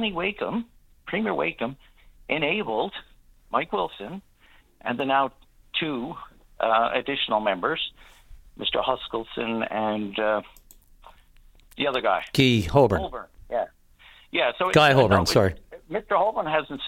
Premier Wakeham, enabled Mike Wilson and the now two additional members, Mr. Huskelson and the other guy. Guy Holborn. Yeah. So Guy Holborn, sorry. Mr. Holborn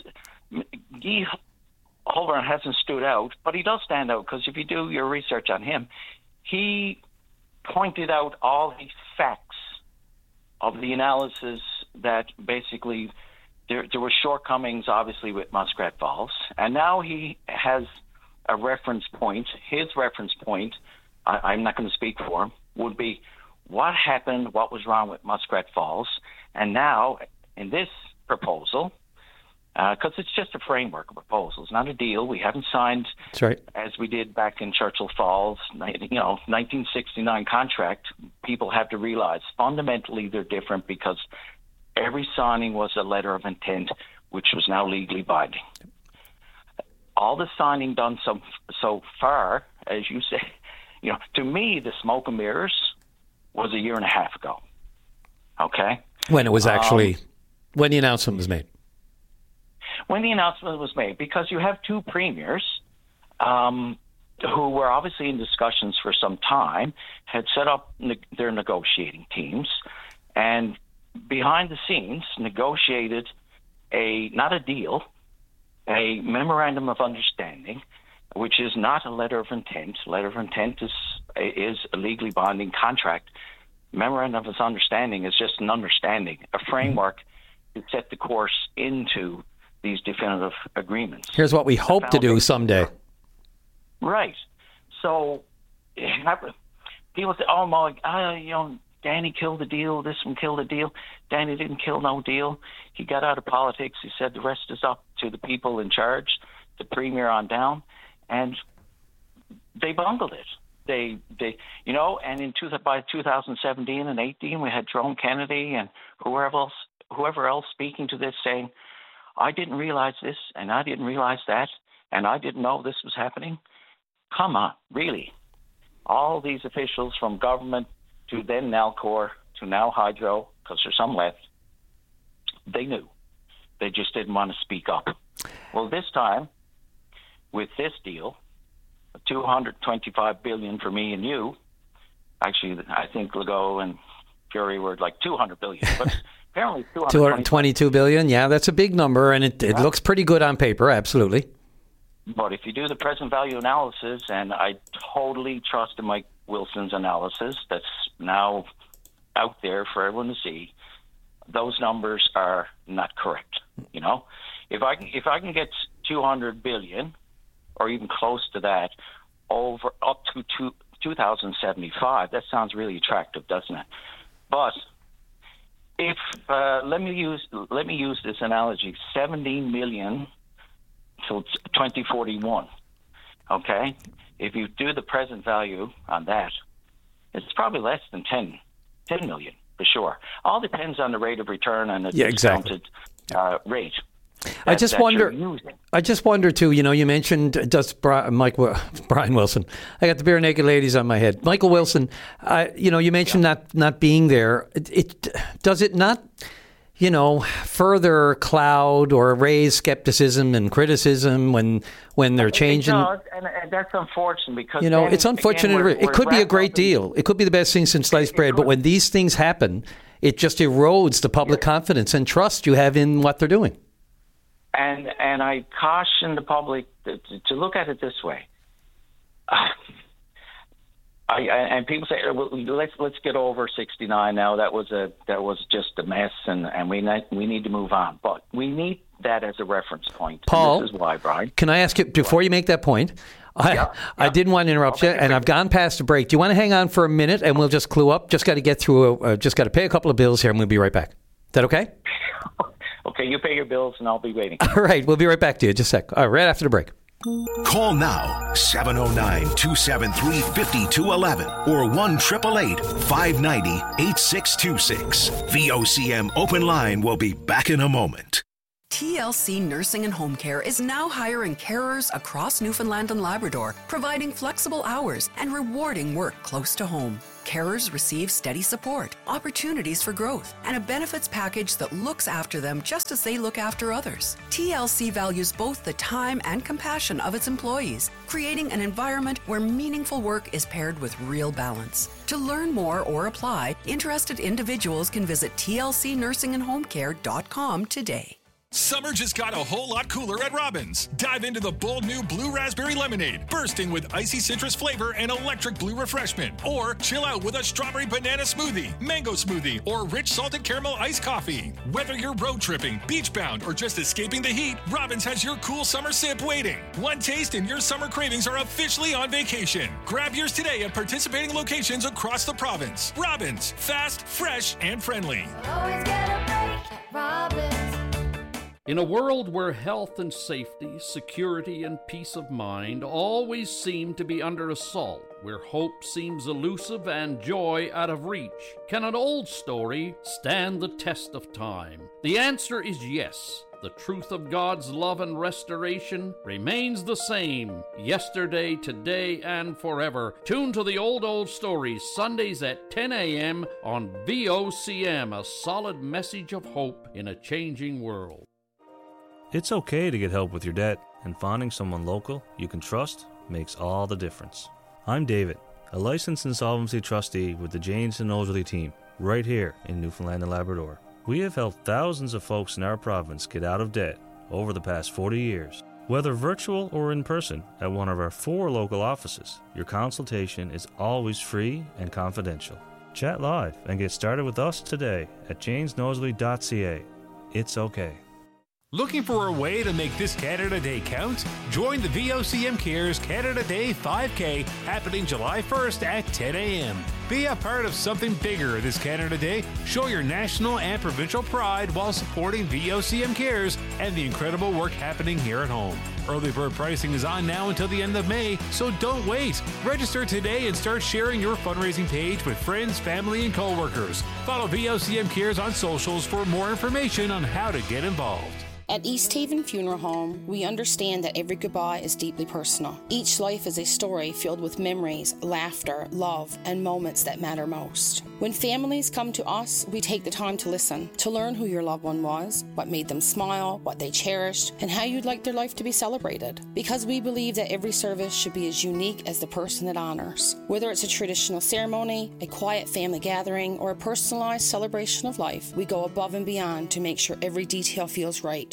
Guy Holborn hasn't stood out, but he does stand out because if you do your research on him, he pointed out all the facts of the analysis that basically there were shortcomings, obviously, with Muskrat Falls. And now he has a reference point. His reference point, I'm not going to speak for him, would be what happened, what was wrong with Muskrat Falls. And now, in this proposal, because it's just a framework of proposals, not a deal. We haven't signed, that's right, as we did back in Churchill Falls, 1969 contract. People have to realize fundamentally they're different because every signing was a letter of intent, which was now legally binding. All the signing done so far, as you say, to me, the smoke and mirrors was a year and a half ago. Okay? When it was actually, when the announcement was made. When the announcement was made, because you have two premiers who were obviously in discussions for some time, had set up their negotiating teams, and behind the scenes negotiated not a deal, a memorandum of understanding, which is not a letter of intent. Letter of intent is a legally binding contract. Memorandum of understanding is just an understanding, a framework to set the course into these definitive agreements. Here's what we hope to do someday. Right. So people say, oh, my, Danny killed the deal, this one killed the deal. Danny didn't kill no deal. He got out of politics. He said the rest is up to the people in charge, the premier on down. And they bungled it. They and by 2017 and 18, we had Jerome Kennedy and whoever else speaking to this saying, I didn't realize this, and I didn't realize that, and I didn't know this was happening. Come on, really? All these officials from government to then Nalcor to now Hydro, because there's some left, they knew. They just didn't want to speak up. Well, this time, with this deal, $225 billion for me and you. Actually, I think Legault and Fury were like $200 billion, but apparently $222 billion. Yeah, that's a big number, and it looks pretty good on paper. Absolutely. But if you do the present value analysis, and I totally trust in Mike Wilson's analysis, that's now out there for everyone to see. Those numbers are not correct. If I can get $200 billion. Or even close to that, up to 2075. That sounds really attractive, doesn't it? But if let me use this analogy: 17 million till 2041. Okay, if you do the present value on that, it's probably less than 10 million for sure. All depends on the rate of return and the discounted rate. I just wonder too. You mentioned Brian Wilson. I got the Bare Naked Ladies on my head. Michael Wilson. You mentioned not being there. Does it not, further cloud or raise skepticism and criticism when they're changing? And that's unfortunate because it's unfortunate. Again, it could be a great deal. It could be the best thing since sliced bread. But when these things happen, it just erodes the public confidence and trust you have in what they're doing. And I caution the public to look at it this way. And people say, well, let's get over 69 now. That was just a mess, and we need to move on. But we need that as a reference point. Paul, and this is why, Brian. Can I ask you before you make that point? I didn't want to interrupt you, and I've gone past the break. Do you want to hang on for a minute, and we'll just clue up? Just got to get through. Just got to pay a couple of bills here, and we'll be right back. Is that okay? Okay, you pay your bills, and I'll be waiting. All right, we'll be right back to you. Just a sec. All right, right after the break. Call now, 709-273-5211 or 1-888-590-8626. VOCM Open Line will be back in a moment. TLC Nursing and Home Care is now hiring carers across Newfoundland and Labrador, providing flexible hours and rewarding work close to home. carers receive steady support, opportunities for growth, and a benefits package that looks after them just as they look after others. TLC values both the time and compassion of its employees, creating an environment where meaningful work is paired with real balance. To learn more or apply, interested individuals can visit tlcnursingandhomecare.com today. Summer just got a whole lot cooler at Robbins. Dive into the bold new Blue Raspberry Lemonade, bursting with icy citrus flavor and electric blue refreshment. Or chill out with a strawberry banana smoothie, mango smoothie, or rich salted caramel iced coffee. Whether you're road tripping, beach bound, or just escaping the heat, Robbins has your cool summer sip waiting. One taste and your summer cravings are officially on vacation. Grab yours today at participating locations across the province. Robbins, fast, fresh, and friendly. Always get a break at Robbins. In a world where health and safety, security and peace of mind always seem to be under assault, where hope seems elusive and joy out of reach, can an old story stand the test of time? The answer is yes. The truth of God's love and restoration remains the same, yesterday, today, and forever. Tune to the Old Stories, Sundays at 10 a.m. on VOCM, a solid message of hope in a changing world. It's okay to get help with your debt, and finding someone local you can trust makes all the difference. I'm David, a licensed insolvency trustee with the Janes and Nosley team, right here in Newfoundland and Labrador. We have helped thousands of folks in our province get out of debt over the past 40 years. Whether virtual or in person at one of our 4 local offices, your consultation is always free and confidential. Chat live and get started with us today at janesnosley.ca. It's okay. Looking for a way to make this Canada Day count? Join the VOCM Cares Canada Day 5K happening July 1st at 10 a.m. Be a part of something bigger this Canada Day. Show your national and provincial pride while supporting VOCM Cares and the incredible work happening here at home. Early bird pricing is on now until the end of May, so don't wait. Register today and start sharing your fundraising page with friends, family, and coworkers. Follow VOCM Cares on socials for more information on how to get involved. At East Haven Funeral Home, we understand that every goodbye is deeply personal. Each life is a story filled with memories, laughter, love, and moments that matter most. When families come to us, we take the time to listen, to learn who your loved one was, what made them smile, what they cherished, and how you'd like their life to be celebrated. Because we believe that every service should be as unique as the person it honors. Whether it's a traditional ceremony, a quiet family gathering, or a personalized celebration of life, we go above and beyond to make sure every detail feels right.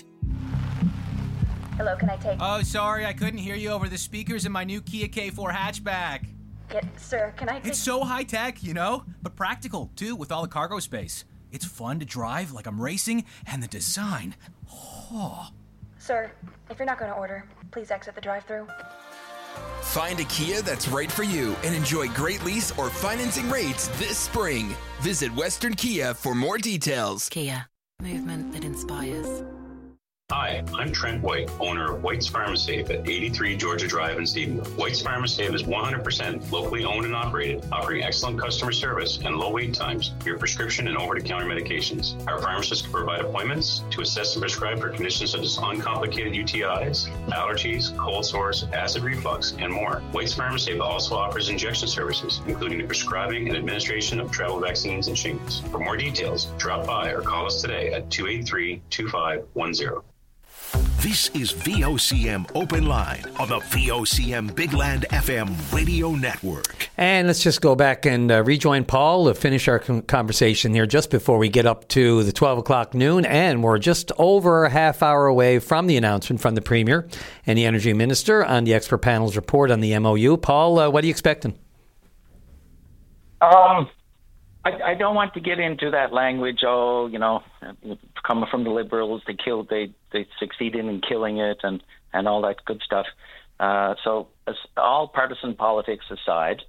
Hello, can I take... Oh, sorry, I couldn't hear you over the speakers in my new Kia K4 hatchback. Yeah, sir, can I take... It's so high-tech, you know, but practical, too, with all the cargo space. It's fun to drive like I'm racing, and the design... Oh. Sir, if you're not going to order, please exit the drive-thru. Find a Kia that's right for you and enjoy great lease or financing rates this spring. Visit Western Kia for more details. Kia, movement that inspires. Hi, I'm Trent White, owner of White's Pharmasafe at 83 Georgia Drive in Stephenville. White's Pharmasafe is 100% locally owned and operated, offering excellent customer service and low wait times for your prescription and over-the-counter medications. Our pharmacists can provide appointments to assess and prescribe for conditions such as uncomplicated UTIs, allergies, cold sores, acid reflux, and more. White's Pharmasafe also offers injection services, including the prescribing and administration of travel vaccines and shingles. For more details, drop by or call us today at 283-2510. This is VOCM Open Line on the VOCM Big Land FM radio network. And let's just go back and rejoin Paul to finish our conversation here just before we get up to the 12 o'clock noon. And we're just over a half hour away from the announcement from the Premier and the Energy Minister on the expert panel's report on the MOU. Paul, what are you expecting? I don't want to get into that language. Oh, you know, coming from the Liberals, they succeeded in killing it and all that good stuff. So, as all partisan politics aside,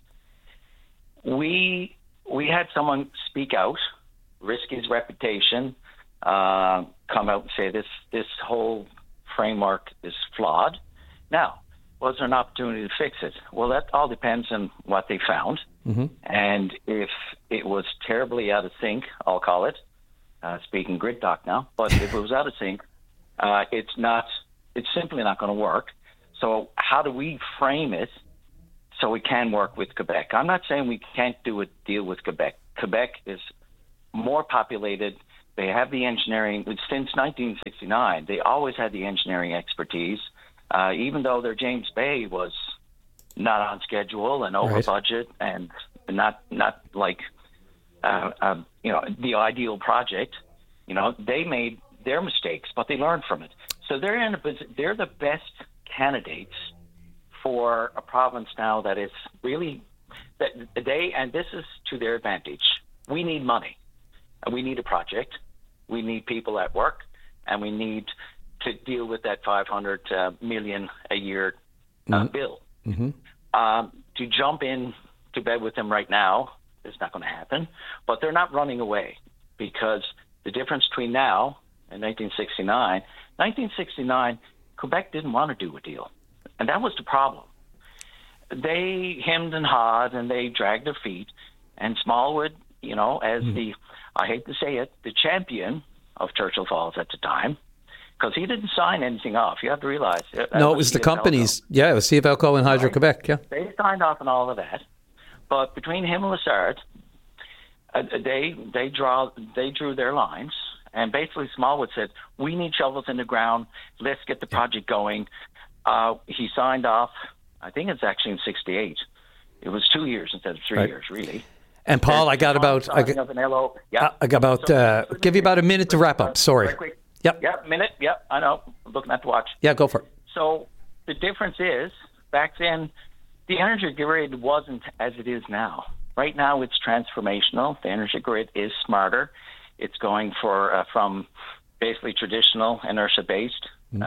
we had someone speak out, risk his reputation, come out and say this whole framework is flawed. Now, was there an opportunity to fix it? Well, that all depends on what they found. Mm-hmm. And if it was terribly out of sync, I'll call it, speaking grid talk now, but if it was out of sync, it's simply not going to work. So how do we frame it so we can work with Quebec. I'm not saying we can't do a deal with Quebec. Quebec is more populated. They have the engineering. Since 1969, they always had the engineering expertise, even though their James Bay was not on schedule and over budget and not like the ideal project. They made their mistakes, but they learned from it. So they're the best candidates for a province now that is really and this is to their advantage. We need money, and we need a project. We need people at work, and we need to deal with that $500 million a year bill. Mm-hmm. To jump in to bed with them right now is not going to happen, but they're not running away, because the difference between now and 1969, Quebec didn't want to do a deal, and that was the problem. They hemmed and hawed, and they dragged their feet, and Smallwood, as I hate to say it, the champion of Churchill Falls at the time, because he didn't sign anything off. You have to realize. No, it was the companies. Yeah, it was CFLCO and Hydro-Quebec, yeah. They signed off on all of that. But between him and Lessard, they drew their lines. And basically Smallwood said, we need shovels in the ground. Let's get the project going. He signed off, I think it's actually in 1968. It was 2 years instead of 3 years, really. And Paul, I got about give you about a minute to wrap up. Sorry. Very quick. Yep. Yep, minute. Yep, I know. I'm looking at the watch. Yeah, go for it. So the difference is, back then, the energy grid wasn't as it is now. Right now, it's transformational. The energy grid is smarter. It's going from basically traditional inertia-based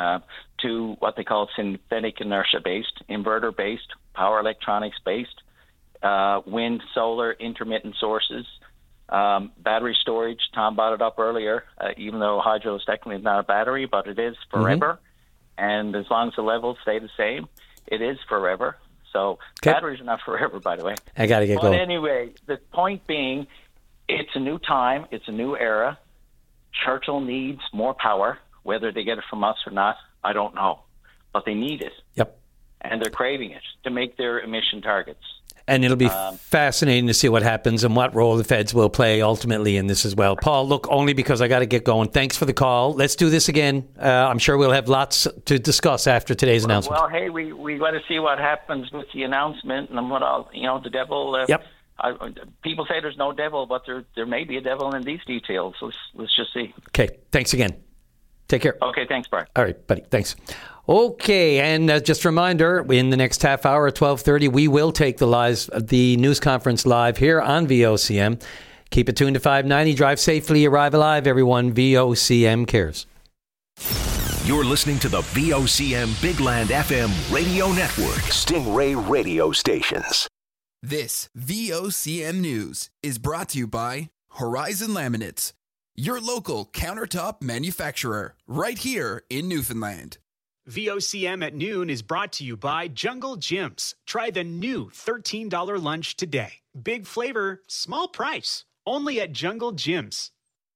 to what they call synthetic inertia-based, inverter-based, power electronics-based, wind, solar, intermittent sources, battery storage. Tom brought it up earlier, even though hydro is technically not a battery, but it is forever. And as long as the levels stay the same, it is forever. So batteries are not forever, by the way. I got to get going. But anyway, the point being, it's a new time. It's a new era. Churchill needs more power. Whether they get it from us or not, I don't know. But they need it. Yep. And they're craving it to make their emission targets. And it'll be fascinating to see what happens and what role the feds will play ultimately in this as well. Paul, look, only because I got to get going. Thanks for the call. Let's do this again. I'm sure we'll have lots to discuss after today's announcement. Well, hey, we got to see what happens with the announcement and what the devil. People say there's no devil, but there may be a devil in these details. Let's just see. Okay. Thanks again. Take care. Okay. Thanks, Brian. All right, buddy. Thanks. Okay, and just a reminder, in the next half hour at 12:30, we will take the news conference live here on VOCM. Keep it tuned to 590. Drive safely, arrive alive, everyone. VOCM cares. You're listening to the VOCM Big Land FM radio network. Stingray radio stations. This VOCM News is brought to you by Horizon Laminates, your local countertop manufacturer, right here in Newfoundland. VOCM at noon is brought to you by Jungle Gyms. Try the new $13 lunch today. Big flavor, small price. Only at Jungle Gyms.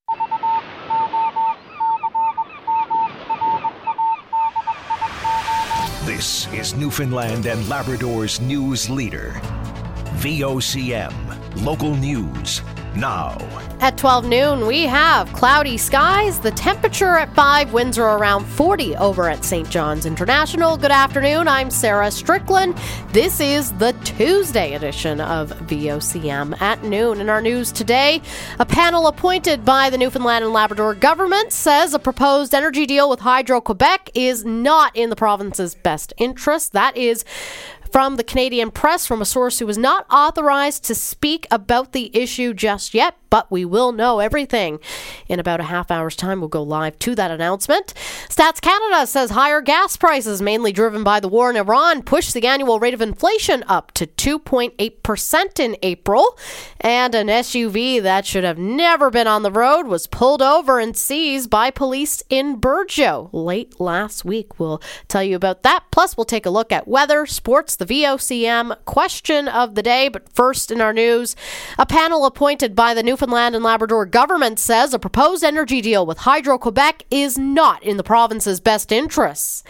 This is Newfoundland and Labrador's news leader. VOCM, local news, now. At 12 noon, we have cloudy skies. The temperature at 5, winds are around 40 over at St. John's International. Good afternoon, I'm Sarah Strickland. This is the Tuesday edition of VOCM at noon. In our news today, a panel appointed by the Newfoundland and Labrador government says a proposed energy deal with Hydro-Quebec is not in the province's best interest. That is from the Canadian press, from a source who was not authorized to speak about the issue just yet, but we will know everything. In about a half hour's time, we'll go live to that announcement. Stats Canada says higher gas prices, mainly driven by the war in Iran, pushed the annual rate of inflation up to 2.8% in April. And an SUV that should have never been on the road was pulled over and seized by police in Burgeo late last week. We'll tell you about that. Plus, we'll take a look at weather, sports, the VOCM question of the day. But first in our news, a panel appointed by the Newfoundland and Labrador government says a proposed energy deal with Hydro-Quebec is not in the province's best interests.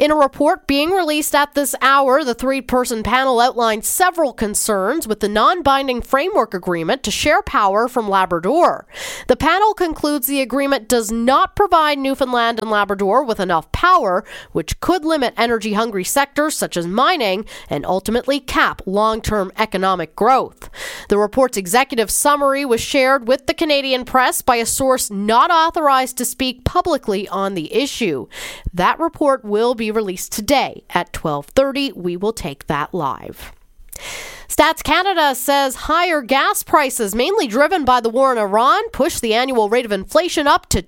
In a report being released at this hour, the three-person panel outlined several concerns with the non-binding framework agreement to share power from Labrador. The panel concludes the agreement does not provide Newfoundland and Labrador with enough power, which could limit energy-hungry sectors such as mining and ultimately cap long-term economic growth. The report's executive summary was shared with the Canadian press by a source not authorized to speak publicly on the issue. That report will be released today at 12:30. We will take that live. Stats Canada says higher gas prices, mainly driven by the war in Iran, pushed the annual rate of inflation up to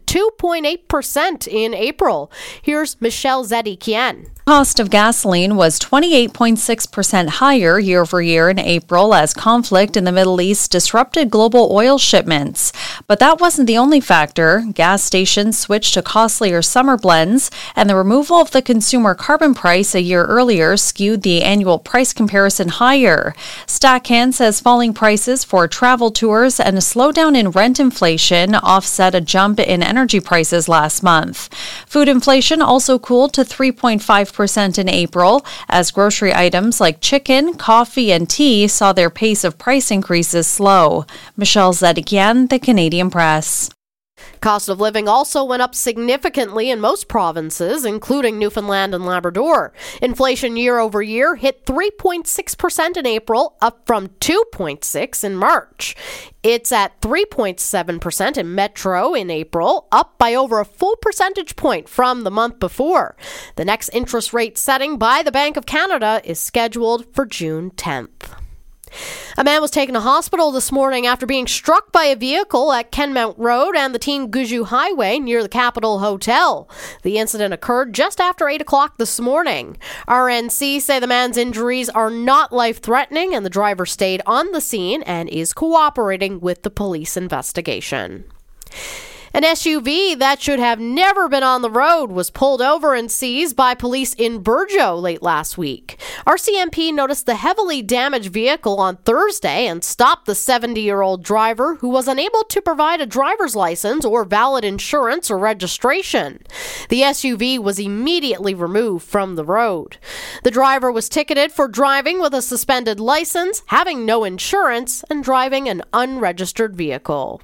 2.8% in April. Here's Michelle Zedikian. Cost of gasoline was 28.6% higher year over year in April as conflict in the Middle East disrupted global oil shipments. But that wasn't the only factor. Gas stations switched to costlier summer blends, and the removal of the consumer carbon price a year earlier skewed the annual price comparison higher. StatCan says falling prices for travel tours and a slowdown in rent inflation offset a jump in energy prices last month. Food inflation also cooled to 3.5% in April, as grocery items like chicken, coffee, and tea saw their pace of price increases slow. Michelle Zedikian, The Canadian Press. Cost of living also went up significantly in most provinces, including Newfoundland and Labrador. Inflation year over year hit 3.6% in April, up from 2.6% in March. It's at 3.7% in Metro in April, up by over a full percentage point from the month before. The next interest rate setting by the Bank of Canada is scheduled for June 10th. A man was taken to hospital this morning after being struck by a vehicle at Kenmount Road and the Teen Guju Highway near the Capitol Hotel. The incident occurred just after 8 o'clock this morning. RNC say the man's injuries are not life-threatening and the driver stayed on the scene and is cooperating with the police investigation. An SUV that should have never been on the road was pulled over and seized by police in Burjo late last week. RCMP noticed the heavily damaged vehicle on Thursday and stopped the 70-year-old driver who was unable to provide a driver's license or valid insurance or registration. The SUV was immediately removed from the road. The driver was ticketed for driving with a suspended license, having no insurance, and driving an unregistered vehicle.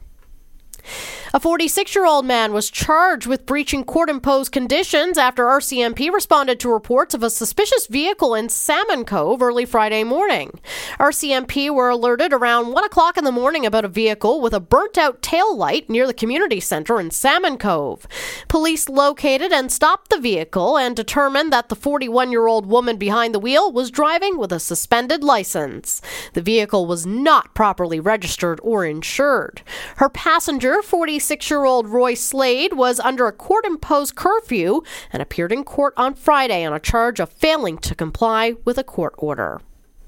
A 46-year-old man was charged with breaching court-imposed conditions after RCMP responded to reports of a suspicious vehicle in Salmon Cove early Friday morning. RCMP were alerted around 1 o'clock in the morning about a vehicle with a burnt-out tail light near the community center in Salmon Cove. Police located and stopped the vehicle and determined that the 41-year-old woman behind the wheel was driving with a suspended license. The vehicle was not properly registered or insured. Her passenger, 46-year-old Roy Slade, was under a court-imposed curfew and appeared in court on Friday on a charge of failing to comply with a court order.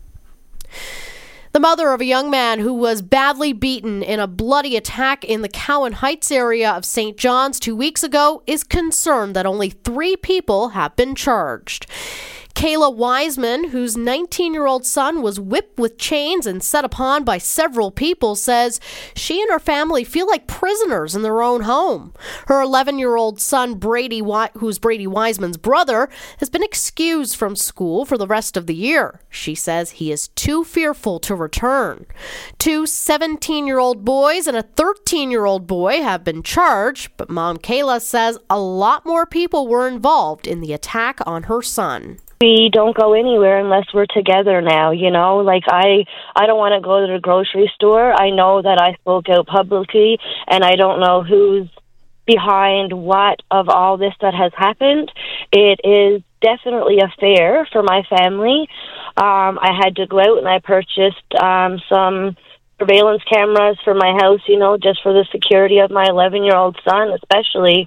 The mother of a young man who was badly beaten in a bloody attack in the Cowan Heights area of St. John's 2 weeks ago is concerned that only 3 people have been charged. Kayla Wiseman, whose 19-year-old son was whipped with chains and set upon by several people, says she and her family feel like prisoners in their own home. Her 11-year-old son, Brady, who's Brady Wiseman's brother, has been excused from school for the rest of the year. She says he is too fearful to return. 2 17-year-old boys and a 13-year-old boy have been charged, but Mom Kayla says a lot more people were involved in the attack on her son. We don't go anywhere unless we're together now, you know? Like, I don't want to go to the grocery store. I know that I spoke out publicly, and I don't know who's behind what of all this that has happened. It is definitely a fear for my family. I had to go out and I purchased some surveillance cameras for my house, you know, just for the security of my 11-year-old son, especially.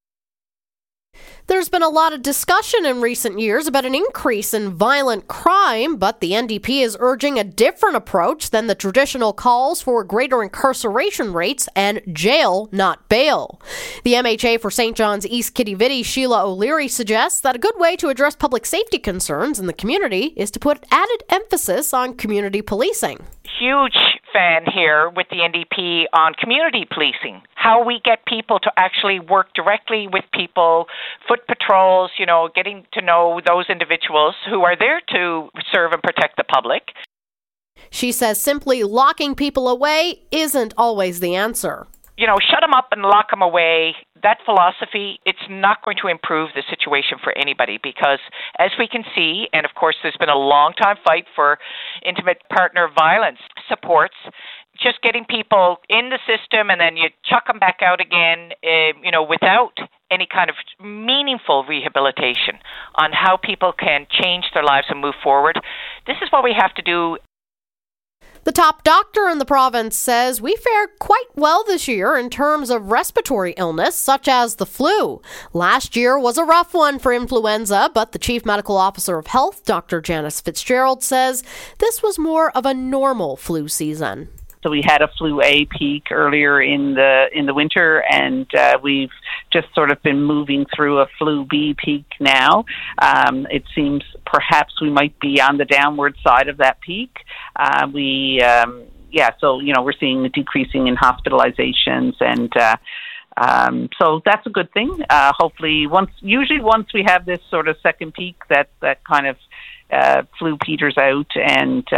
There's been a lot of discussion in recent years about an increase in violent crime, but the NDP is urging a different approach than the traditional calls for greater incarceration rates and jail, not bail. The MHA for St. John's East Kitty-Vitty, Sheila O'Leary, suggests that a good way to address public safety concerns in the community is to put added emphasis on community policing. Huge span here with the NDP on community policing, how we get people to actually work directly with people, foot patrols, getting to know those individuals who are there to serve and protect the public. She says simply locking people away isn't always the answer. Shut them up and lock them away. That philosophy, it's not going to improve the situation for anybody because, as we can see, and of course there's been a long-time fight for intimate partner violence supports, just getting people in the system and then you chuck them back out again, without any kind of meaningful rehabilitation on how people can change their lives and move forward. This is what we have to do. The top doctor in the province says we fared quite well this year in terms of respiratory illness, such as the flu. Last year was a rough one for influenza, but the Chief Medical Officer of Health, Dr. Janice Fitzgerald, says this was more of a normal flu season. So we had a flu A peak earlier in the winter, and we've just sort of been moving through a flu B peak now. It seems perhaps we might be on the downward side of that peak. So we're seeing a decreasing in hospitalizations, and so that's a good thing. Hopefully, once we have this sort of second peak, that kind of flu peters out, and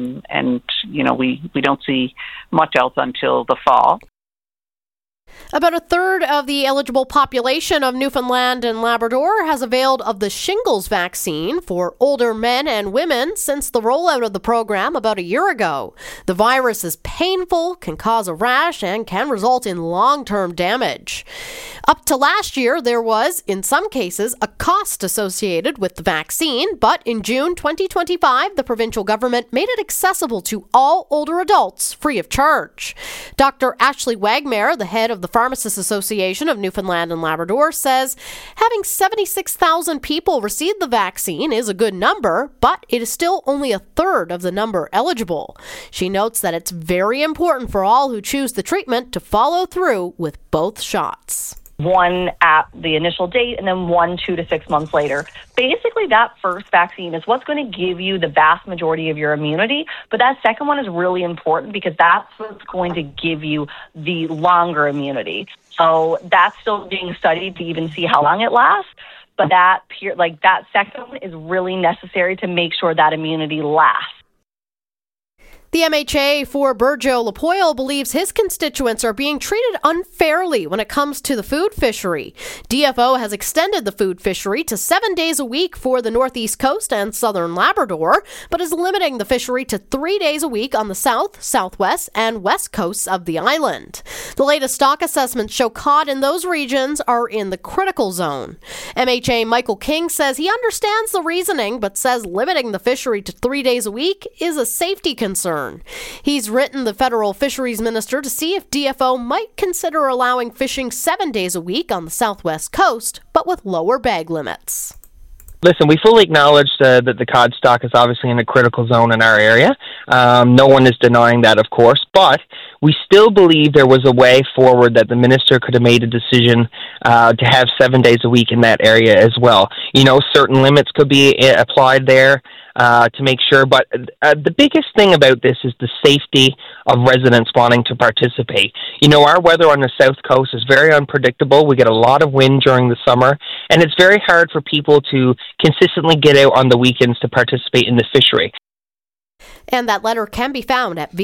we don't see much else until the fall. About a third of the eligible population of Newfoundland and Labrador has availed of the shingles vaccine for older men and women since the rollout of the program about a year ago. The virus is painful, can cause a rash, and can result in long-term damage. Up to last year, there was, in some cases, a cost associated with the vaccine, but in June 2025, the provincial government made it accessible to all older adults free of charge. Dr. Ashley Wagmare, the head of the Pharmacists Association of Newfoundland and Labrador, says having 76,000 people receive the vaccine is a good number, but it is still only a third of the number eligible. She notes that it's very important for all who choose the treatment to follow through with both shots. One at the initial date and then one 2 to 6 months later. Basically, that first vaccine is what's going to give you the vast majority of your immunity, but that second one is really important because that's what's going to give you the longer immunity. So that's still being studied to even see how long it lasts, but that second one is really necessary to make sure that immunity lasts. The MHA for Burjo Lapoile believes his constituents are being treated unfairly when it comes to the food fishery. DFO has extended the food fishery to 7 days a week for the Northeast Coast and Southern Labrador, but is limiting the fishery to 3 days a week on the south, southwest, and west coasts of the island. The latest stock assessments show cod in those regions are in the critical zone. MHA Michael King says he understands the reasoning, but says limiting the fishery to 3 days a week is a safety concern. He's written the federal fisheries minister to see if DFO might consider allowing fishing 7 days a week on the southwest coast, but with lower bag limits. Listen, we fully acknowledge that the cod stock is obviously in a critical zone in our area. No one is denying that, of course, but we still believe there was a way forward that the minister could have made a decision to have 7 days a week in that area as well. Certain limits could be applied there to make sure, but the biggest thing about this is the safety of residents wanting to participate. Our weather on the south coast is very unpredictable. We get a lot of wind during the summer, and it's very hard for people to consistently get out on the weekends to participate in the fishery. And that letter can be found at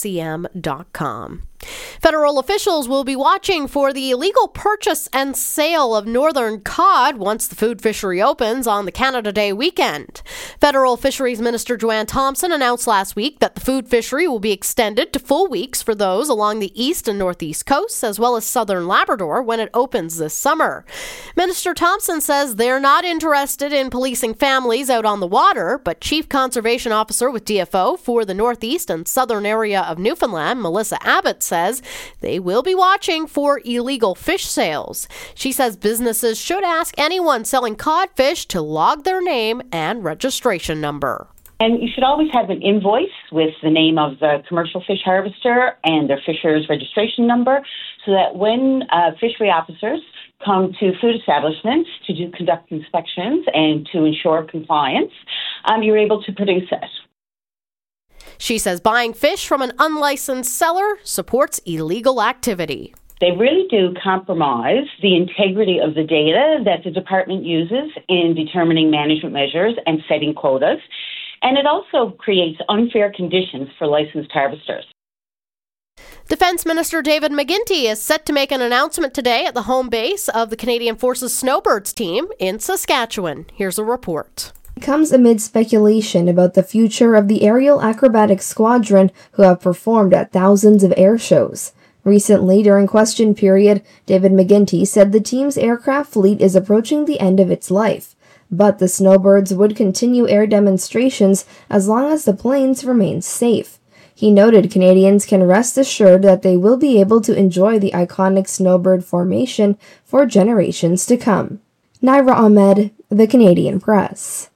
vocm.com. Federal officials will be watching for the illegal purchase and sale of northern cod once the food fishery opens on the Canada Day weekend. Federal Fisheries Minister Joanne Thompson announced last week that the food fishery will be extended to full weeks for those along the east and northeast coasts, as well as southern Labrador when it opens this summer. Minister Thompson says they're not interested in policing families out on the water, but Chief Conservation Officer with DFO for the northeast and southern area of Newfoundland, Melissa Abbott, says they will be watching for illegal fish sales. She says businesses should ask anyone selling codfish to log their name and registration number. And you should always have an invoice with the name of the commercial fish harvester and their fisher's registration number, so that when fishery officers come to food establishments to conduct inspections and to ensure compliance, you're able to produce it. She says buying fish from an unlicensed seller supports illegal activity. They really do compromise the integrity of the data that the department uses in determining management measures and setting quotas. And it also creates unfair conditions for licensed harvesters. Defense Minister David McGuinty is set to make an announcement today at the home base of the Canadian Forces Snowbirds team in Saskatchewan. Here's a report. It comes amid speculation about the future of the Aerial Acrobatics Squadron, who have performed at thousands of air shows. Recently, during question period, David McGuinty said the team's aircraft fleet is approaching the end of its life, but the Snowbirds would continue air demonstrations as long as the planes remain safe. He noted Canadians can rest assured that they will be able to enjoy the iconic snowbird formation for generations to come. Naira Ahmed, The Canadian Press.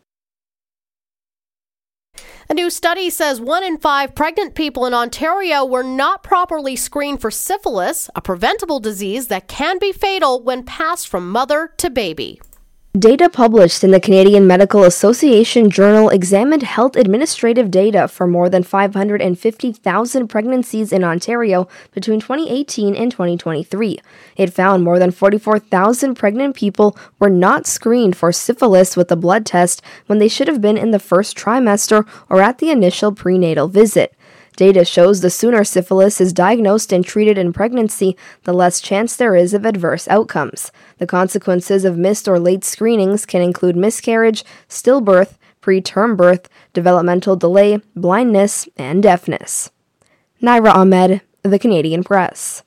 A new study says 1 in 5 pregnant people in Ontario were not properly screened for syphilis, a preventable disease that can be fatal when passed from mother to baby. Data published in the Canadian Medical Association Journal examined health administrative data for more than 550,000 pregnancies in Ontario between 2018 and 2023. It found more than 44,000 pregnant people were not screened for syphilis with a blood test when they should have been in the first trimester or at the initial prenatal visit. Data shows the sooner syphilis is diagnosed and treated in pregnancy, the less chance there is of adverse outcomes. The consequences of missed or late screenings can include miscarriage, stillbirth, preterm birth, developmental delay, blindness, and deafness. Naira Ahmed, The Canadian Press.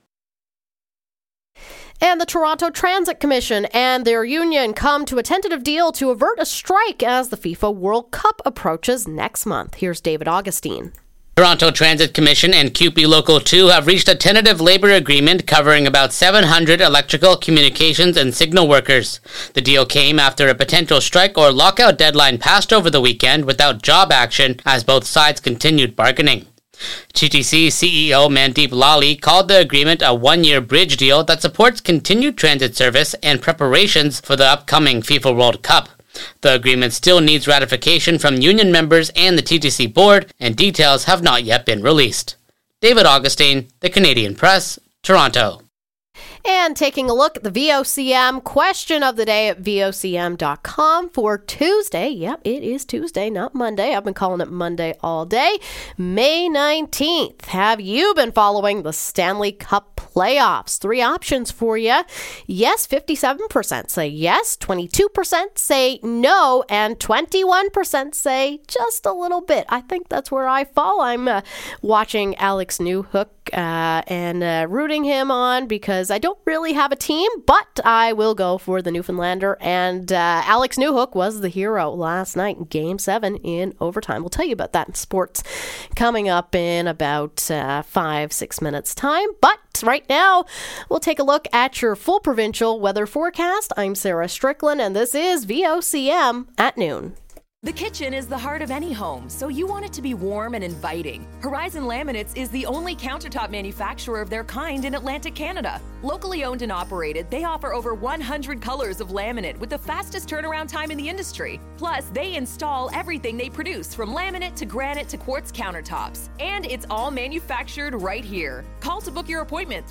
And the Toronto Transit Commission and their union come to a tentative deal to avert a strike as the FIFA World Cup approaches next month. Here's David Augustine. Toronto Transit Commission and CUPE Local 2 have reached a tentative labor agreement covering about 700 electrical, communications, and signal workers. The deal came after a potential strike or lockout deadline passed over the weekend without job action as both sides continued bargaining. TTC CEO Mandeep Lally called the agreement a one-year bridge deal that supports continued transit service and preparations for the upcoming FIFA World Cup. The agreement still needs ratification from union members and the TTC board, and details have not yet been released. David Augustine, The Canadian Press, Toronto. And taking a look at the VOCM question of the day at VOCM.com for Tuesday. Yep, it is Tuesday, not Monday. I've been calling it Monday all day. May 19th. Have you been following the Stanley Cup playoffs? 3 options for you. Yes, 57% say yes, 22% say no, and 21% say just a little bit. I think that's where I fall. I'm watching Alex Newhook and rooting him on because I don't really have a team, but I will go for the Newfoundlander. And Alex Newhook was the hero last night in Game 7 in overtime. We'll tell you about that in sports coming up in about 5-6 minutes time. But right now, we'll take a look at your full provincial weather forecast. I'm Sarah Strickland, and this is VOCM at noon. The kitchen is the heart of any home, so you want it to be warm and inviting. Horizon Laminates is the only countertop manufacturer of their kind in Atlantic Canada. Locally owned and operated, they offer over 100 colors of laminate with the fastest turnaround time in the industry. Plus, they install everything they produce, from laminate to granite to quartz countertops. And it's all manufactured right here. Call to book your appointment,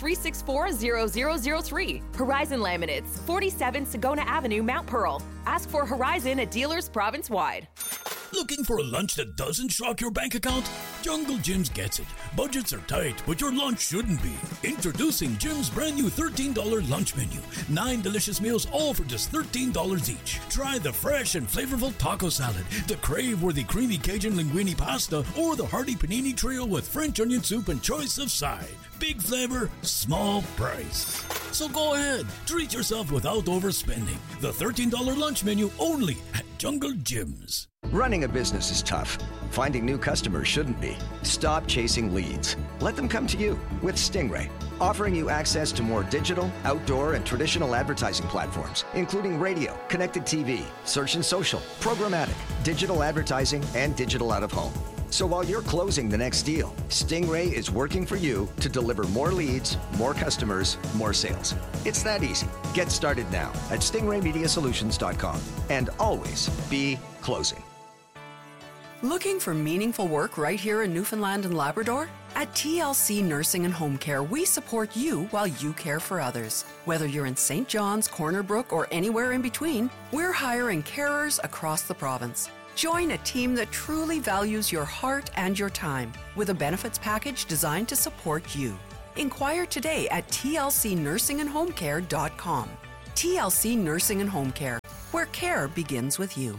364-0003. Horizon Laminates, 47 Sagona Avenue, Mount Pearl. Ask for Horizon at dealers province-wide. Looking for a lunch that doesn't shock your bank account? Jungle Jim's gets it. Budgets are tight, but your lunch shouldn't be. Introducing Jim's brand new $13 lunch menu. 9 delicious meals, all for just $13 each. Try the fresh and flavorful taco salad, the crave-worthy creamy Cajun linguine pasta, or the hearty panini trio with French onion soup and choice of side. Big flavor, small price. So go ahead, treat yourself without overspending. The $13 lunch menu only at Jungle Jim's. Running a business is tough. Finding new customers shouldn't be. Stop chasing leads. Let them come to you with Stingray, offering you access to more digital, outdoor, and traditional advertising platforms, including radio, connected TV, search and social, programmatic, digital advertising, and digital out-of-home. So while you're closing the next deal, Stingray is working for you to deliver more leads, more customers, more sales. It's that easy. Get started now at stingraymediasolutions.com and always be closing. Looking for meaningful work right here in Newfoundland and Labrador? At TLC Nursing and Home Care, we support you while you care for others. Whether you're in St. John's, Corner Brook, or anywhere in between, we're hiring carers across the province. Join a team that truly values your heart and your time with a benefits package designed to support you. Inquire today at tlcnursingandhomecare.com. TLC Nursing and Home Care, where care begins with you.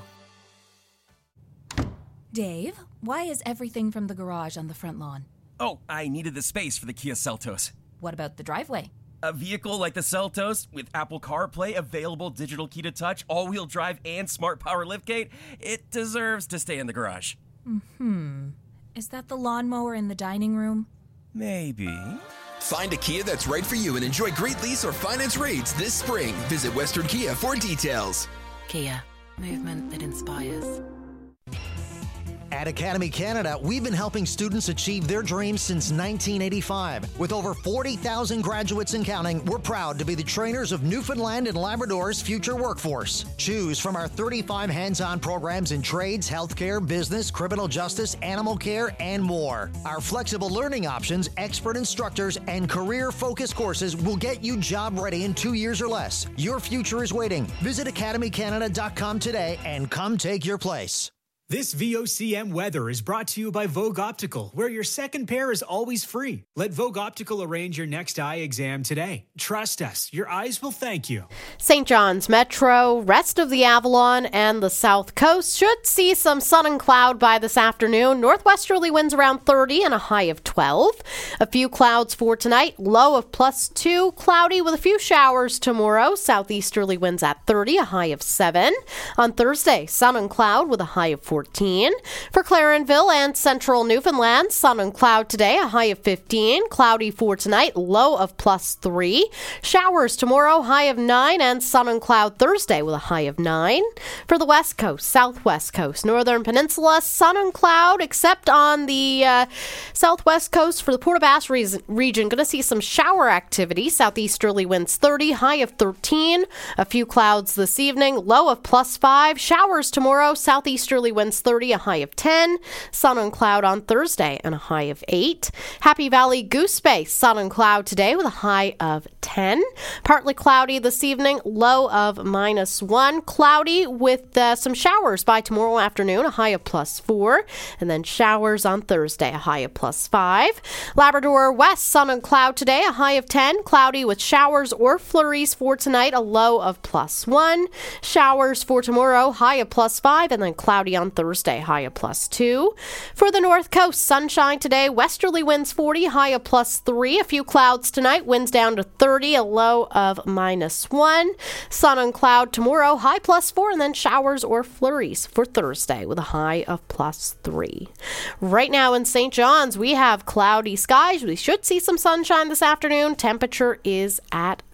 Dave, why is everything from the garage on the front lawn? Oh, I needed the space for the Kia Seltos. What about the driveway? A vehicle like the Seltos, with Apple CarPlay, available digital key to touch, all-wheel drive, and smart power liftgate, it deserves to stay in the garage. Is that the lawnmower in the dining room? Maybe. Find a Kia that's right for you and enjoy great lease or finance rates this spring. Visit Western Kia for details. Kia, movement that inspires. At Academy Canada, we've been helping students achieve their dreams since 1985. With over 40,000 graduates and counting, we're proud to be the trainers of Newfoundland and Labrador's future workforce. Choose from our 35 hands-on programs in trades, healthcare, business, criminal justice, animal care, and more. Our flexible learning options, expert instructors, and career-focused courses will get you job ready in 2 years or less. Your future is waiting. Visit academycanada.com today and come take your place. This VOCM weather is brought to you by Vogue Optical, where your second pair is always free. Let Vogue Optical arrange your next eye exam today. Trust us, your eyes will thank you. St. John's Metro, rest of the Avalon, and the South Coast should see some sun and cloud by this afternoon. Northwesterly winds around 30 and a high of 12. A few clouds for tonight, low of +2. Cloudy with a few showers tomorrow. Southeasterly winds at 30, a high of 7. On Thursday, sun and cloud with a high of 14. For Clarenville and central Newfoundland, sun and cloud today, a high of 15. Cloudy for tonight, low of +3. Showers tomorrow, high of 9. And sun and cloud Thursday with a high of 9. For the west coast, southwest coast, northern peninsula, sun and cloud, except on the southwest coast for the Port aux Basques region. Going to see some shower activity. Southeasterly winds 30, high of 13. A few clouds this evening, low of +5. Showers tomorrow, southeasterly winds 30, a high of 10. Sun and cloud on Thursday and a high of 8. Happy Valley Goose Bay, sun and cloud today with a high of 10. Partly cloudy this evening, low of -1. Cloudy with some showers by tomorrow afternoon, a high of +4. And then showers on Thursday, a high of +5. Labrador West, sun and cloud today, a high of 10. Cloudy with showers or flurries for tonight, a low of +1. Showers for tomorrow, high of +5. And then cloudy on Thursday, high of +2. For the North Coast, sunshine today, westerly winds 40, high of +3. A few clouds tonight, winds down to 30, a low of -1. Sun and cloud tomorrow, high +4, and then showers or flurries for Thursday with a high of +3. Right now in St. John's, we have cloudy skies. We should see some sunshine this afternoon. Temperature is at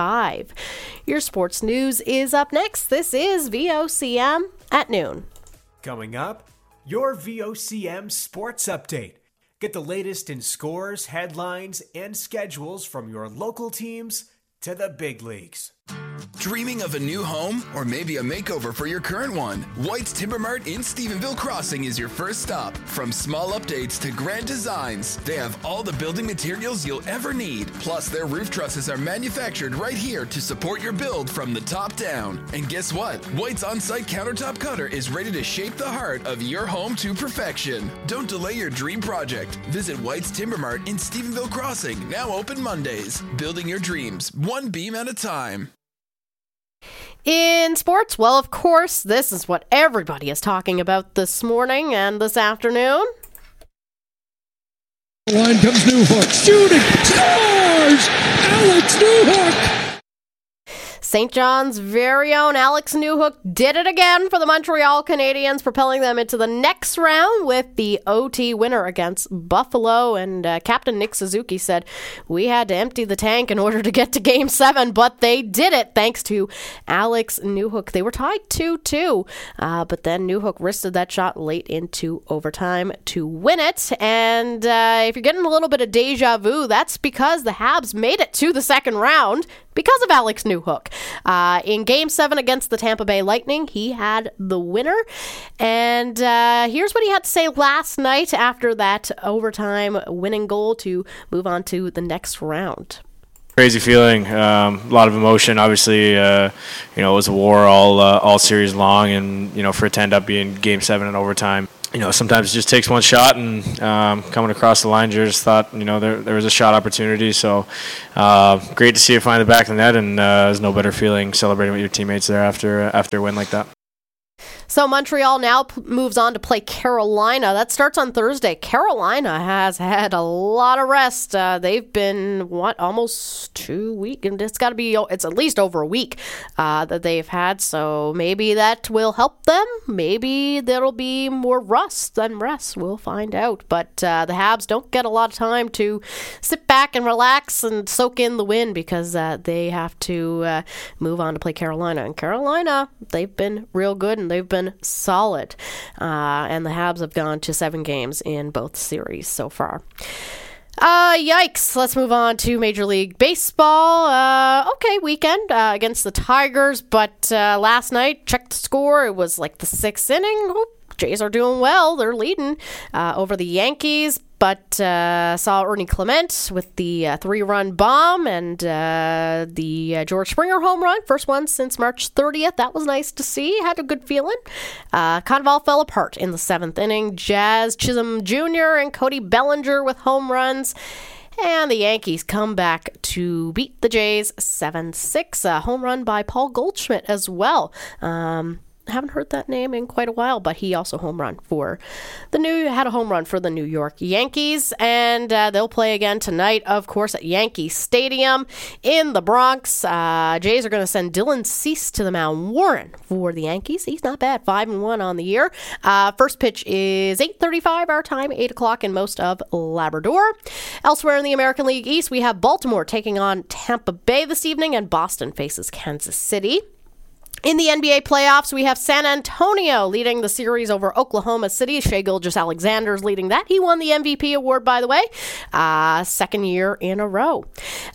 5. Your sports news is up next. This is VOCM at noon. Coming up, your VOCM Sports Update. Get the latest in scores, headlines, and schedules from your local teams to the big leagues. Dreaming of a new home or maybe a makeover for your current one? White's Timber Mart in Stephenville Crossing is your first stop. From small updates to grand designs, they have all the building materials you'll ever need. Plus, their roof trusses are manufactured right here to support your build from the top down. And guess what? White's on-site countertop cutter is ready to shape the heart of your home to perfection. Don't delay your dream project. Visit White's Timber Mart in Stephenville Crossing, now open Mondays. Building your dreams, one beam at a time. In sports, well, of course, this is what everybody is talking about this morning and this afternoon. Line comes Newhook, shooting, scores! Alex Newhook! St. John's very own Alex Newhook did it again for the Montreal Canadiens, propelling them into the next round with the OT winner against Buffalo. And Captain Nick Suzuki said, "We had to empty the tank in order to get to Game 7, but they did it thanks to Alex Newhook." They were tied 2-2, but then Newhook wristed that shot late into overtime to win it. And if you're getting a little bit of deja vu, that's because the Habs made it to the second round. because of Alex Newhook. In Game 7 against the Tampa Bay Lightning, he had the winner. And here's what he had to say last night after that overtime winning goal to move on to the next round. Crazy feeling, a lot of emotion. Obviously, it was a war all series long, and for it to end up being Game 7 in overtime, sometimes it just takes one shot, and coming across the line, just thought, there was a shot opportunity. So great to see it find the back of the net, and there's no better feeling celebrating with your teammates there after a win like that. So Montreal now moves on to play Carolina. That starts on Thursday. Carolina has had a lot of rest. They've been, almost 2 weeks? It's at least over a week that they've had. So maybe that will help them. Maybe there'll be more rust than rest. We'll find out. But the Habs don't get a lot of time to sit back and relax and soak in the win because they have to move on to play Carolina. And Carolina, they've been real good and they've been solid, and the Habs have gone to 7 games in both series so far. Yikes. Let's move on to Major League Baseball. Okay, weekend against the Tigers, but last night, checked the score. It was like the 6th inning. Jays are doing well. They're leading over the Yankees, but saw Ernie Clement with the 3-run bomb and the George Springer home run, first one since March 30th. That was nice to see. Had a good feeling. Kind of all fell apart in the 7th inning. Jazz Chisholm Jr. and Cody Bellinger with home runs. And the Yankees come back to beat the Jays 7-6. A home run by Paul Goldschmidt as well. Haven't heard that name in quite a while, but he also had a home run for the New York Yankees, and they'll play again tonight, of course, at Yankee Stadium in the Bronx. Jays are going to send Dylan Cease to the mound. Warren for the Yankees. He's not bad, 5-1 on the year. First pitch is 8:35 our time, 8 o'clock in most of Labrador. Elsewhere in the American League East, we have Baltimore taking on Tampa Bay this evening, and Boston faces Kansas City. In the NBA playoffs, we have San Antonio leading the series over Oklahoma City. Shai Gilgeous-Alexander's leading that. He won the MVP award, by the way, 2nd year in a row.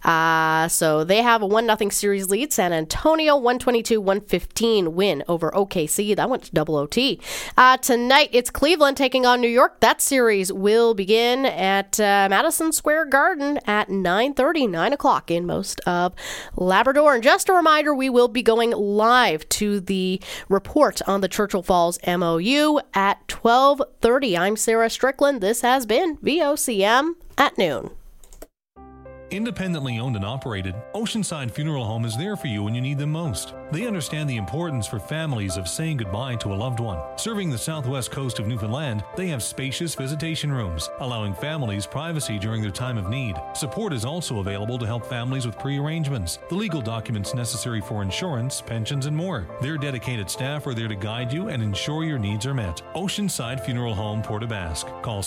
So they have a 1-0 series lead. San Antonio, 122-115 win over OKC. That went to double OT. Tonight, it's Cleveland taking on New York. That series will begin at Madison Square Garden at 9:30, 9 o'clock in most of Labrador. And just a reminder, we will be going live to the report on the Churchill Falls MOU at 12:30. I'm Sarah Strickland. This has been VOCM at noon. Independently owned and operated, Oceanside Funeral Home is there for you when you need them most. They understand the importance for families of saying goodbye to a loved one. Serving the southwest coast of Newfoundland, they have spacious visitation rooms, allowing families privacy during their time of need. Support is also available to help families with pre-arrangements, the legal documents necessary for insurance, pensions, and more. Their dedicated staff are there to guide you and ensure your needs are met. Oceanside Funeral Home, Port aux Basques. Call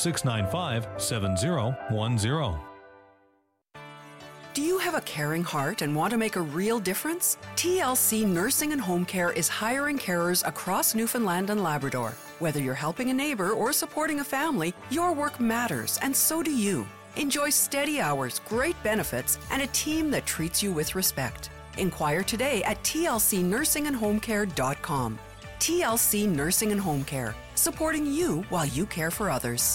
695-7010. Do you have a caring heart and want to make a real difference? TLC Nursing and Home Care is hiring carers across Newfoundland and Labrador. Whether you're helping a neighbor or supporting a family, your work matters, and so do you. Enjoy steady hours, great benefits, and a team that treats you with respect. Inquire today at tlcnursingandhomecare.com. TLC Nursing and Home Care, supporting you while you care for others.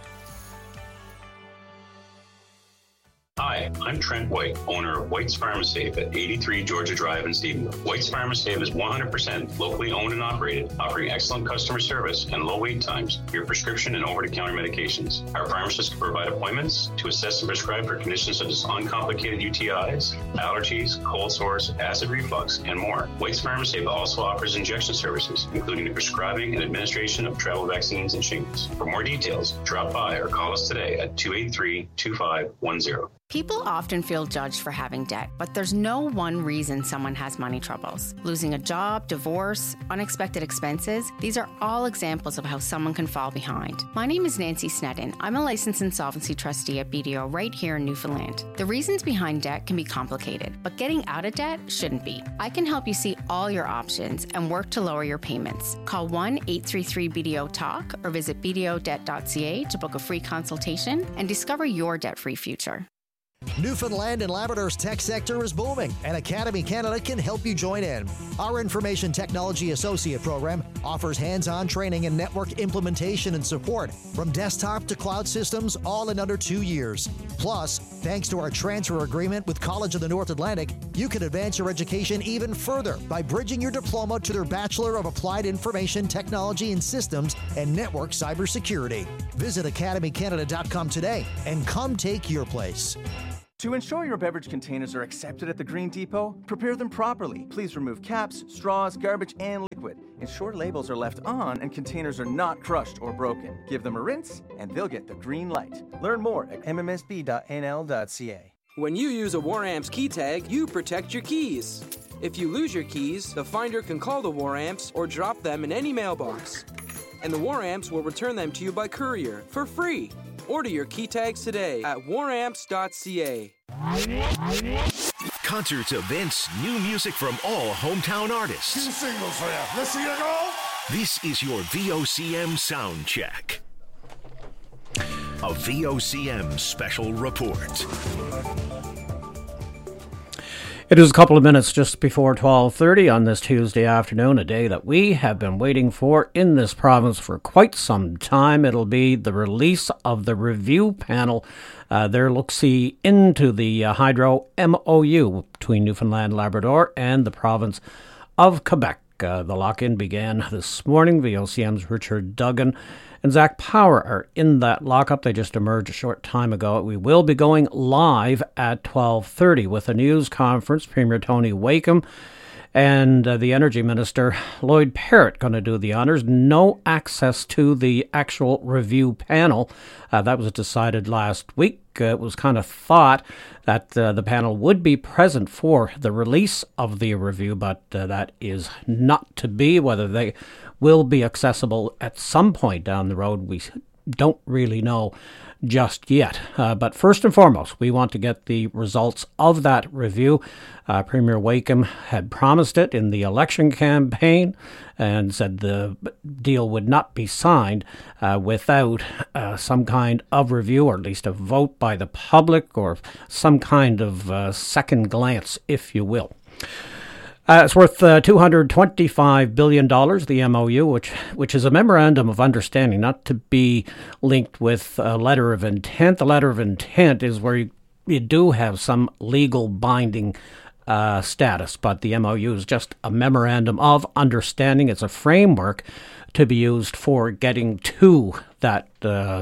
Hi, I'm Trent White, owner of White's Pharmasafe at 83 Georgia Drive in Stephenville. White's Pharmasafe is 100% locally owned and operated, offering excellent customer service and low wait times for your prescription and over-the-counter medications. Our pharmacists can provide appointments to assess and prescribe for conditions such as uncomplicated UTIs, allergies, cold sores, acid reflux, and more. White's Pharmasafe also offers injection services, including the prescribing and administration of travel vaccines and shingles. For more details, drop by or call us today at 283-2510. People often feel judged for having debt, but there's no one reason someone has money troubles. Losing a job, divorce, unexpected expenses, these are all examples of how someone can fall behind. My name is Nancy Sneddon. I'm a licensed insolvency trustee at BDO right here in Newfoundland. The reasons behind debt can be complicated, but getting out of debt shouldn't be. I can help you see all your options and work to lower your payments. Call 1-833-BDO-TALK or visit bdodebt.ca to book a free consultation and discover your debt-free future. Newfoundland and Labrador's tech sector is booming, and Academy Canada can help you join in. Our Information Technology Associate program offers hands-on training in network implementation and support, from desktop to cloud systems, all in under 2 years. Plus, thanks to our transfer agreement with College of the North Atlantic, you can advance your education even further by bridging your diploma to their Bachelor of Applied Information Technology and Systems and Network Cybersecurity. Visit academycanada.com today and come take your place. To ensure your beverage containers are accepted at the Green Depot, prepare them properly. Please remove caps, straws, garbage, and liquid. Ensure labels are left on and containers are not crushed or broken. Give them a rinse, and they'll get the green light. Learn more at mmsb.nl.ca. When you use a WarAmps key tag, you protect your keys. If you lose your keys, the finder can call the WarAmps or drop them in any mailbox. And the WarAmps will return them to you by courier for free. Order your key tags today at waramps.ca. Concerts, events, new music from all hometown artists. 2 singles for you. Let's see you go. This is your VOCM sound check. A VOCM special report. It is a couple of minutes just before 12:30 on this Tuesday afternoon, a day that we have been waiting for in this province for quite some time. It'll be the release of the review panel, their look-see into the Hydro MOU between Newfoundland, Labrador and the province of Quebec. The lock-in began this morning. VOCM's Richard Duggan and Zach Power are in that lockup. They just emerged a short time ago. We will be going live at 12:30 with a news conference. Premier Tony Wakeham and the Energy Minister Lloyd Parrott going to do the honors. No access to the actual review panel. That was decided last week. It was kind of thought that the panel would be present for the release of the review, but that is not to be. Whether they will be accessible at some point down the road, we don't really know just yet. But first and foremost, we want to get the results of that review. Premier Wakeham had promised it in the election campaign and said the deal would not be signed without some kind of review, or at least a vote by the public, or some kind of second glance, if you will. It's worth $225 billion, the MOU, which is a memorandum of understanding, not to be linked with a letter of intent. The letter of intent is where you do have some legal binding status, but the MOU is just a memorandum of understanding. It's a framework to be used for getting to that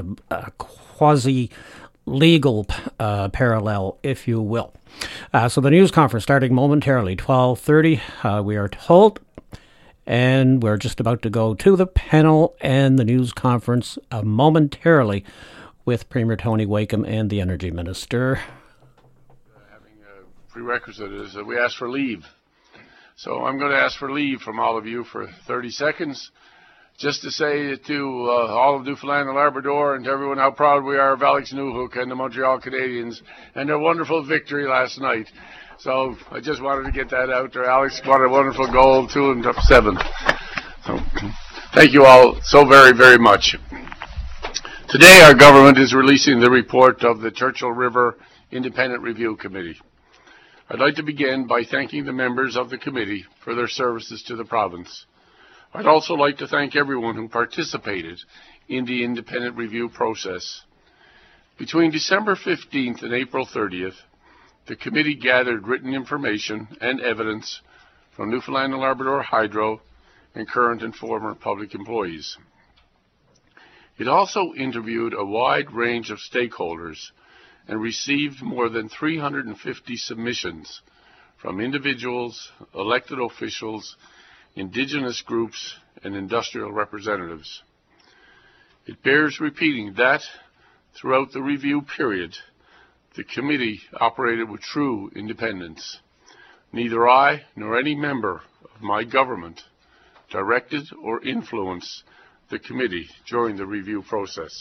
quasi-legal parallel, if you will. So the news conference starting momentarily, 12:30, we are told, and we're just about to go to the panel and the news conference momentarily with Premier Tony Wakeham and the Energy Minister. Having a prerequisite is that we ask for leave. So I'm going to ask for leave from all of you for 30 seconds. Just to say to all of Newfoundland and Labrador and to everyone how proud we are of Alex Newhook and the Montreal Canadiens and their wonderful victory last night. So I just wanted to get that out there. Alex got a wonderful goal, 2-7. So thank you all so very, very much. Today our government is releasing the report of the Churchill River Independent Review Committee. I'd like to begin by thanking the members of the committee for their services to the province. I'd also like to thank everyone who participated in the independent review process. Between December 15th and April 30th, the committee gathered written information and evidence from Newfoundland and Labrador Hydro and current and former public employees. It also interviewed a wide range of stakeholders and received more than 350 submissions from individuals, elected officials, Indigenous groups, and industrial representatives. It bears repeating that, throughout the review period, the committee operated with true independence. Neither I nor any member of my government directed or influenced the committee during the review process.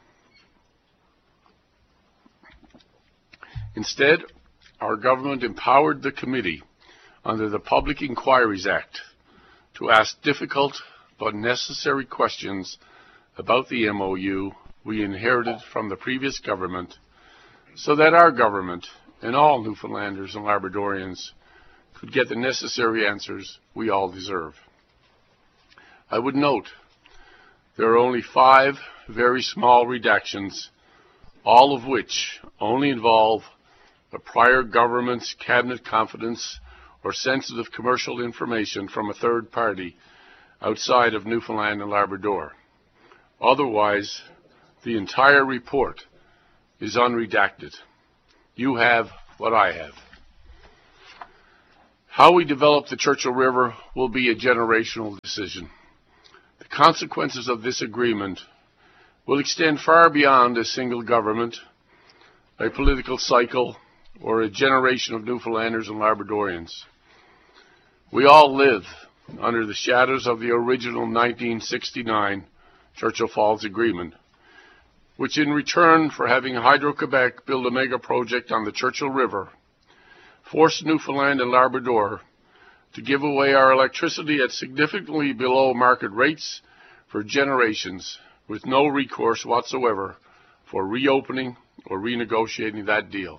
Instead, our government empowered the committee under the Public Inquiries Act to ask difficult but necessary questions about the MOU we inherited from the previous government, so that our government and all Newfoundlanders and Labradorians could get the necessary answers we all deserve. I would note there are only 5 very small redactions, all of which only involve a prior government's cabinet confidence or sensitive commercial information from a third party outside of Newfoundland and Labrador. Otherwise, the entire report is unredacted. You have what I have. How we develop the Churchill River will be a generational decision. The consequences of this agreement will extend far beyond a single government, a political cycle, or a generation of Newfoundlanders and Labradorians. We all live under the shadows of the original 1969 Churchill Falls Agreement, which in return for having Hydro-Quebec build a mega project on the Churchill River, forced Newfoundland and Labrador to give away our electricity at significantly below market rates for generations, with no recourse whatsoever for reopening or renegotiating that deal.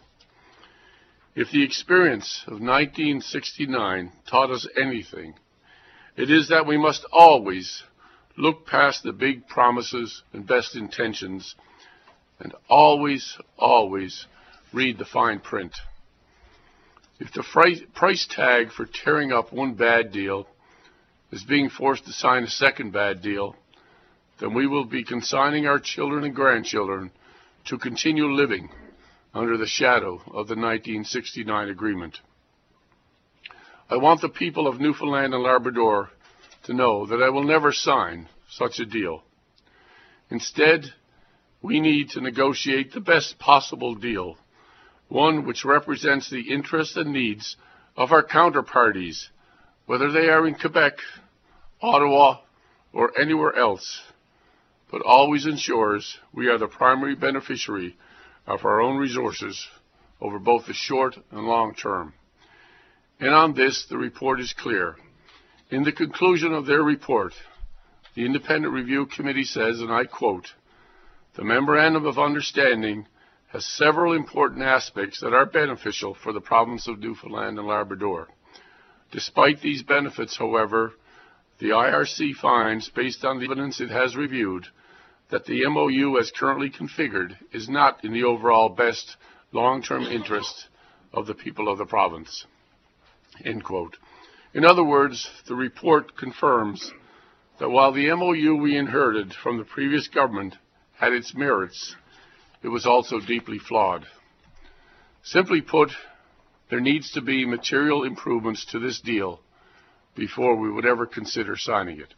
If the experience of 1969 taught us anything, it is that we must always look past the big promises and best intentions and always, always read the fine print. If the price tag for tearing up one bad deal is being forced to sign a second bad deal, then we will be consigning our children and grandchildren to continue living under the shadow of the 1969 agreement. I want the people of Newfoundland and Labrador to know that I will never sign such a deal. Instead, we need to negotiate the best possible deal, one which represents the interests and needs of our counterparties, whether they are in Quebec, Ottawa, or anywhere else, but always ensures we are the primary beneficiary of our own resources over both the short and long term. And on this, the report is clear. In the conclusion of their report, the Independent Review Committee says, and I quote, "The Memorandum of Understanding has several important aspects that are beneficial for the province of Newfoundland and Labrador. Despite these benefits, however, the IRC finds, based on the evidence it has reviewed, that the MOU as currently configured is not in the overall best long-term interest of the people of the province." End quote. In other words, the report confirms that while the MOU we inherited from the previous government had its merits, it was also deeply flawed. Simply put, there needs to be material improvements to this deal before we would ever consider signing it.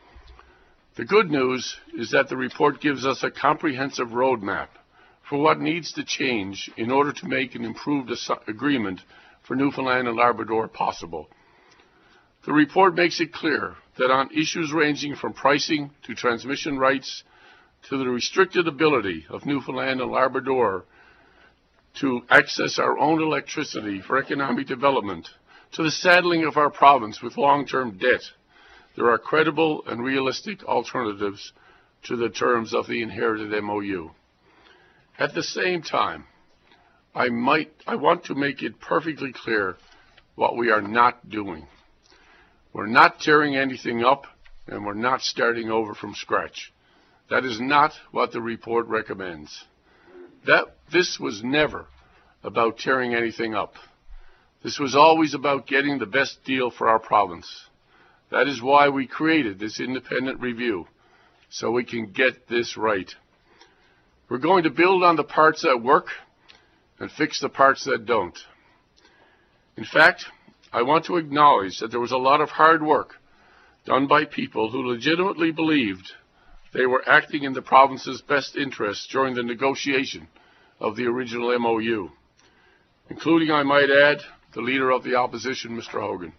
The good news is that the report gives us a comprehensive roadmap for what needs to change in order to make an improved agreement for Newfoundland and Labrador possible. The report makes it clear that on issues ranging from pricing to transmission rights to the restricted ability of Newfoundland and Labrador to access our own electricity for economic development, to the saddling of our province with long-term debt, there are credible and realistic alternatives to the terms of the inherited MOU. At the same time, I want to make it perfectly clear what we are not doing. We're not tearing anything up, and we're not starting over from scratch. That is not what the report recommends. This was never about tearing anything up. This was always about getting the best deal for our province. That is why we created this independent review, so we can get this right. We're going to build on the parts that work and fix the parts that don't. In fact, I want to acknowledge that there was a lot of hard work done by people who legitimately believed they were acting in the province's best interests during the negotiation of the original MOU, including, I might add, the Leader of the Opposition, Mr. Hogan.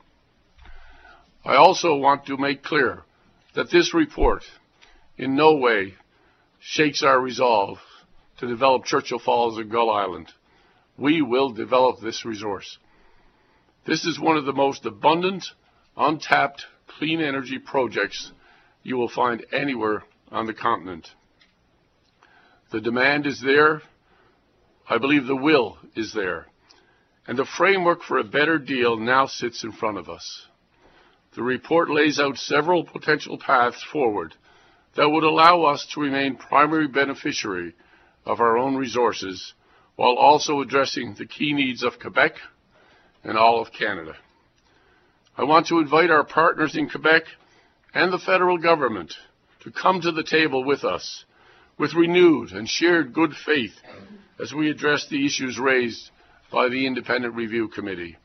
I also want to make clear that this report in no way shakes our resolve to develop Churchill Falls and Gull Island. We will develop this resource. This is one of the most abundant, untapped, clean energy projects you will find anywhere on the continent. The demand is there. I believe the will is there, and the framework for a better deal now sits in front of us. The report lays out several potential paths forward that would allow us to remain primary beneficiary of our own resources while also addressing the key needs of Quebec and all of Canada. I want to invite our partners in Quebec and the federal government to come to the table with us with renewed and shared good faith as we address the issues raised by the Independent Review Committee.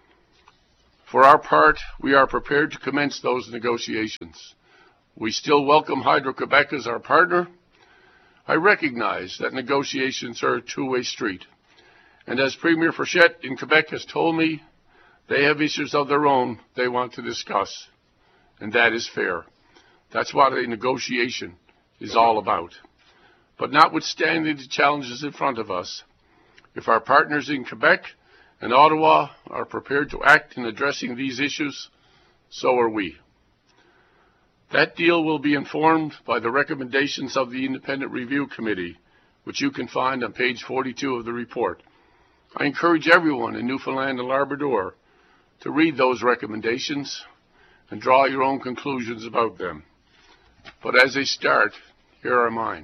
For our part, we are prepared to commence those negotiations. We still welcome Hydro-Quebec as our partner. I recognize that negotiations are a two-way street, and as Premier Frechette in Quebec has told me, they have issues of their own they want to discuss, and that is fair. That's what a negotiation is all about. But notwithstanding the challenges in front of us, if our partners in Quebec and Ottawa are prepared to act in addressing these issues, so are we. That deal will be informed by the recommendations of the Independent Review Committee, which you can find on page 42 of the report. I encourage everyone in Newfoundland and Labrador to read those recommendations and draw your own conclusions about them. But as a start, here are mine.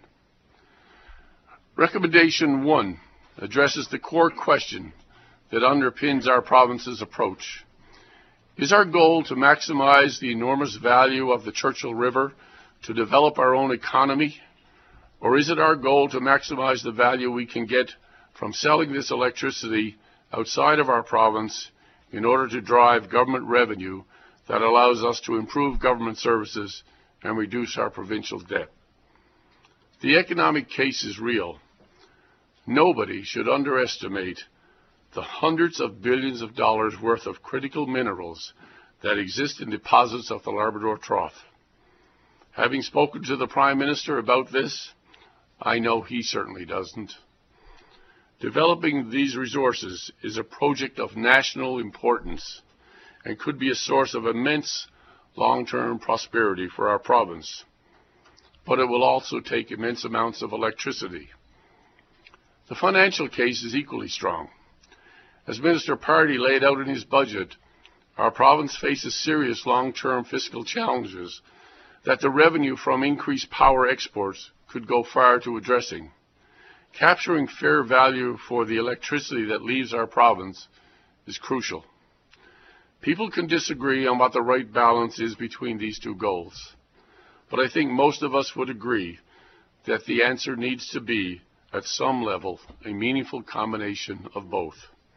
Recommendation 1 addresses the core question that underpins our province's approach. Is our goal to maximize the enormous value of the Churchill River to develop our own economy, or is it our goal to maximize the value we can get from selling this electricity outside of our province in order to drive government revenue that allows us to improve government services and reduce our provincial debt? The economic case is real. Nobody should underestimate the hundreds of billions of dollars worth of critical minerals that exist in deposits of the Labrador Trough. Having spoken to the Prime Minister about this, I know he certainly doesn't. Developing these resources is a project of national importance and could be a source of immense long-term prosperity for our province. But it will also take immense amounts of electricity. The financial case is equally strong. As Minister Pardy laid out in his budget, our province faces serious long-term fiscal challenges that the revenue from increased power exports could go far to addressing. Capturing fair value for the electricity that leaves our province is crucial. People can disagree on what the right balance is between these two goals, but I think most of us would agree that the answer needs to be, at some level, a meaningful combination of both.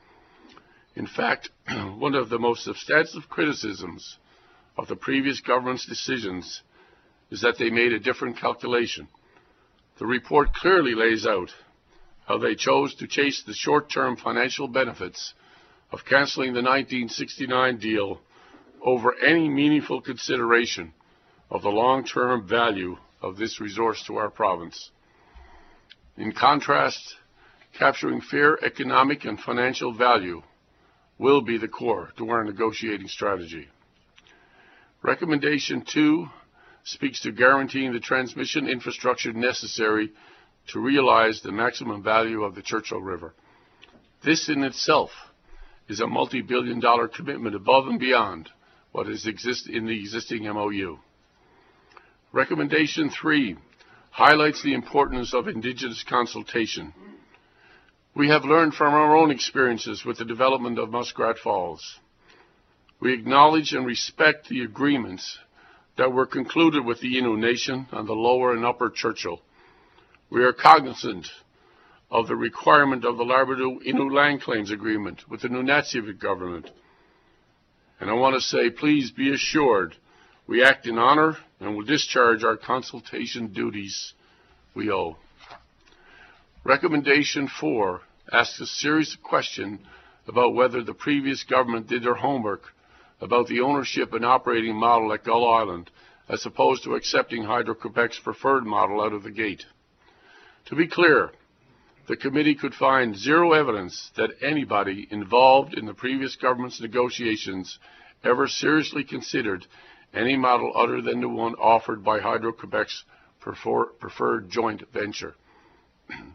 In fact, one of the most substantive criticisms of the previous government's decisions is that they made a different calculation. The report clearly lays out how they chose to chase the short-term financial benefits of cancelling the 1969 deal over any meaningful consideration of the long-term value of this resource to our province. In contrast, capturing fair economic and financial value will be the core to our negotiating strategy. Recommendation 2 speaks to guaranteeing the transmission infrastructure necessary to realize the maximum value of the Churchill River. This in itself is a multi-billion-dollar commitment above and beyond what is in the existing MOU. Recommendation 3 highlights the importance of Indigenous consultation. We have learned from our own experiences with the development of Muskrat Falls. We acknowledge and respect the agreements that were concluded with the Innu Nation on the Lower and Upper Churchill. We are cognizant of the requirement of the Labrador Innu Land Claims Agreement with the Nunatsiavut government. And I want to say, please be assured, we act in honor and will discharge our consultation duties we owe. Recommendation 4 asks a serious question about whether the previous government did their homework about the ownership and operating model at Gull Island, as opposed to accepting Hydro-Quebec's preferred model out of the gate. To be clear, the committee could find zero evidence that anybody involved in the previous government's negotiations ever seriously considered any model other than the one offered by Hydro-Quebec's preferred joint venture.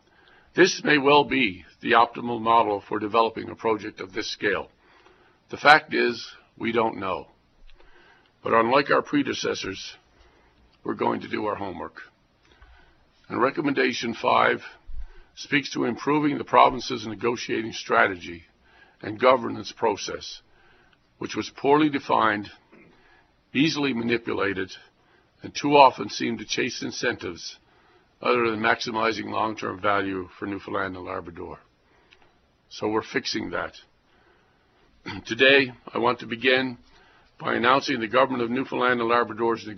This may well be the optimal model for developing a project of this scale. The fact is, we don't know. But unlike our predecessors, we're going to do our homework. And Recommendation 5 speaks to improving the province's negotiating strategy and governance process, which was poorly defined, easily manipulated, and too often seemed to chase incentives other than maximizing long-term value for Newfoundland and Labrador. So we're fixing that. Today, I want to begin by announcing the Government of Newfoundland and Labrador's